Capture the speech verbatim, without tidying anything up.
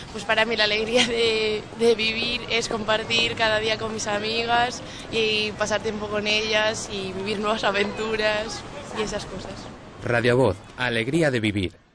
Pues para mí la alegría de, de vivir es compartir cada día con mis amigas y pasar tiempo con ellas y vivir nuevas aventuras y esas cosas. Radio Voz, alegría de vivir.